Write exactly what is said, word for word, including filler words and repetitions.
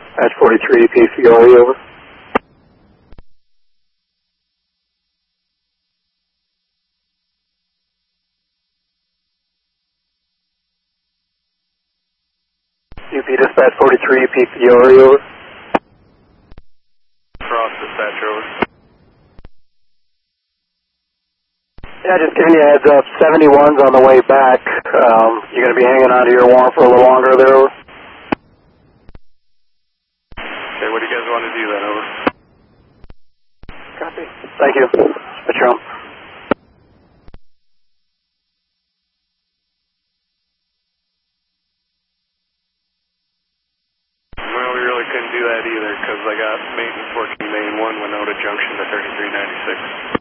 At forty-three, P C R E, over. U P Dispatch forty-three, P C R E, over. Cross Dispatch, over. Yeah, just giving you a heads up, seventy-one's on the way back. Um, you're going to be hanging on to your warrant for a little longer there, over. Okay, what do you guys want to do then, over? Copy. Thank you. Patron. Well, we really couldn't do that either because I got maintenance fourteen main one went out at junction to thirty-three ninety-six.